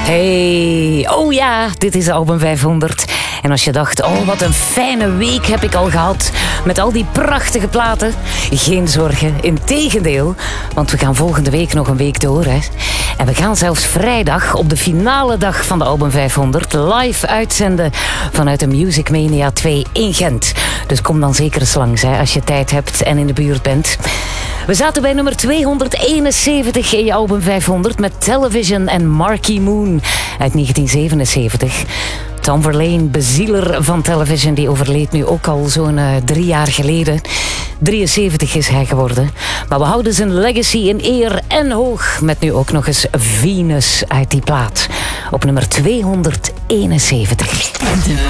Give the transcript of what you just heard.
Hey, oh ja, dit is album 500. En als je dacht, oh wat een fijne week heb ik al gehad met al die prachtige platen. Geen zorgen, integendeel. Want we gaan volgende week nog een week door. Hè. En we gaan zelfs vrijdag op de finale dag van de album 500 live uitzenden vanuit de Music Mania 2 in Gent. Dus kom dan zeker eens langs hè, als je tijd hebt en in de buurt bent. We zaten bij nummer 271 in je album 500 met Television en Marquee Moon uit 1977. Tom Verlaine, bezieler van Television, die overleed nu ook al zo'n 3 jaar geleden. 73 is hij geworden. Maar we houden zijn legacy in eer en hoog met nu ook nog eens Venus uit die plaat. Op nummer 271. De